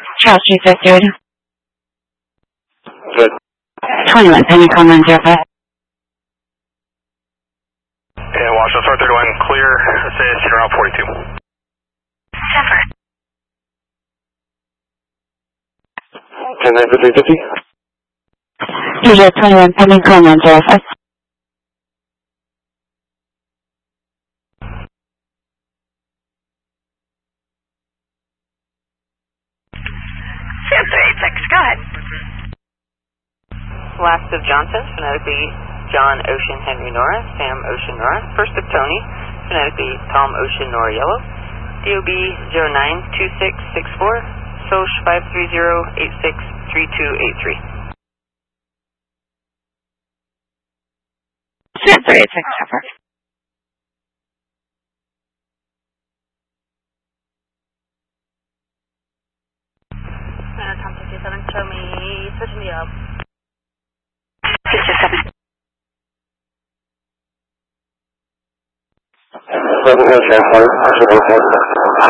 Charles Street 58. Good. 21 pending call 905. And Washington Star 31 clear, assist, you're around 42. September. 10-9-350. Usual 21 pending call 905. Go ahead. Last of Johnson, phonetically John Ocean Henry Nora, Sam Ocean Nora. First of Tony, phonetically Tom Ocean Nora Yellow. DOB 092664, SOCH 530863283. 386, over. Tom 57, show me, switching me up. 57. Transport,